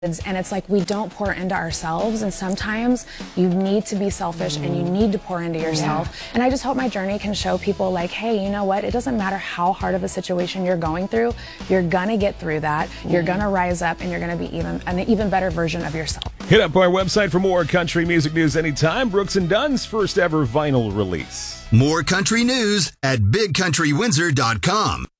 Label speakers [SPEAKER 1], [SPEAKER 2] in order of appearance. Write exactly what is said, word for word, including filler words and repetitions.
[SPEAKER 1] And it's like we don't pour into ourselves, and sometimes you need to be selfish and you need to pour into yourself. Yeah. And I just hope my journey can show people like, hey, you know what? It doesn't matter how hard of a situation you're going through. You're gonna get through that. Mm. You're gonna rise up, and you're gonna be even an even better version of yourself.
[SPEAKER 2] Hit up our website for more country music news anytime. Brooks and Dunn's first ever vinyl release.
[SPEAKER 3] More country news at big country windsor dot com.